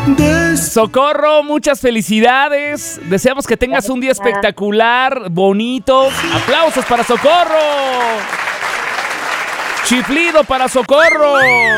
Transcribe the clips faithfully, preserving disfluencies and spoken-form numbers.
Socorro, muchas felicidades. Deseamos que tengas un día espectacular, bonito. Aplausos para Socorro. Chiflido para Socorro.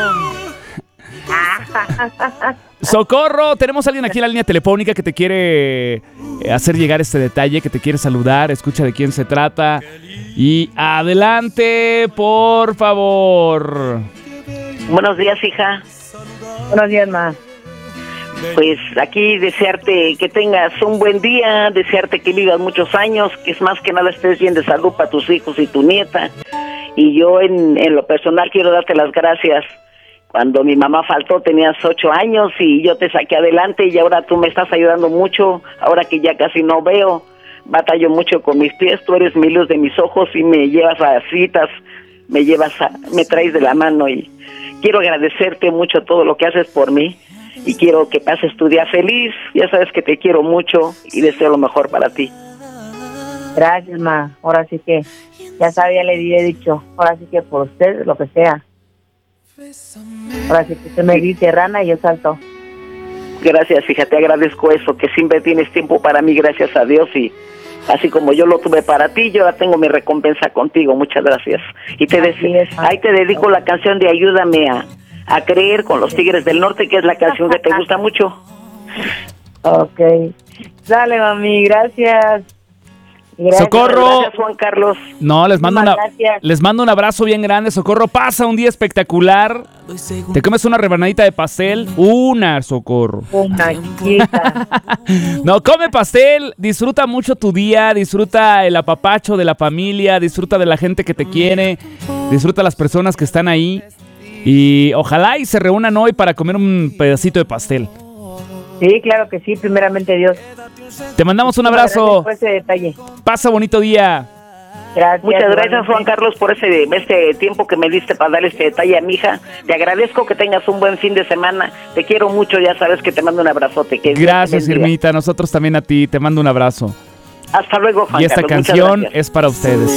Socorro, tenemos a alguien aquí en la línea telefónica que te quiere hacer llegar este detalle, que te quiere saludar. Escucha de quién se trata. Y adelante, por favor. Buenos días, hija. Buenos días, ma. Pues aquí desearte que tengas un buen día, desearte que vivas muchos años, que es más que nada estés bien de salud para tus hijos y tu nieta. Y yo en, en lo personal quiero darte las gracias. Cuando mi mamá faltó tenías ocho años y yo te saqué adelante y ahora tú me estás ayudando mucho. Ahora que ya casi no veo, batallo mucho con mis pies, tú eres mi luz de mis ojos y me llevas a citas, me llevas a, me traes de la mano y quiero agradecerte mucho todo lo que haces por mí. Y quiero que pases tu día feliz. Ya sabes que te quiero mucho y deseo lo mejor para ti. Gracias, ma. Ahora sí que, ya sabía, le he dicho. Ahora sí que por usted, lo que sea. Ahora sí que usted me dice rana y yo salto. Gracias, hija, te agradezco eso, que siempre tienes tiempo para mí, gracias a Dios. Y así como yo lo tuve para ti, yo ahora tengo mi recompensa contigo. Muchas gracias. Y te des- ahí te dedico la canción de Ayúdame a... a creer con los Tigres del Norte, que es la canción que te gusta mucho. Ok. Dale, mami, gracias. Gracias. Socorro. Gracias, Juan Carlos. No, les mando, una, Gracias. les mando un abrazo bien grande. Socorro, pasa un día espectacular. Te comes una rebanadita de pastel. Una, Socorro. Una chiquita. No, come pastel. Disfruta mucho tu día. Disfruta el apapacho de la familia. Disfruta de la gente que te quiere. Disfruta las personas que están ahí. Y ojalá y se reúnan hoy para comer un pedacito de pastel. Sí, claro que sí, primeramente Dios. Te mandamos un abrazo. Por ese detalle. Pasa bonito día. Gracias. Muchas gracias, Juan Carlos, por ese este tiempo que me diste para dar este detalle a mi hija. Te agradezco, que tengas un buen fin de semana. Te quiero mucho, ya sabes que te mando un abrazote. Que Gracias, Irmita. Nosotros también a ti. Te mando un abrazo. Hasta luego, Juan Y esta Carlos. Muchas canción gracias. es para ustedes.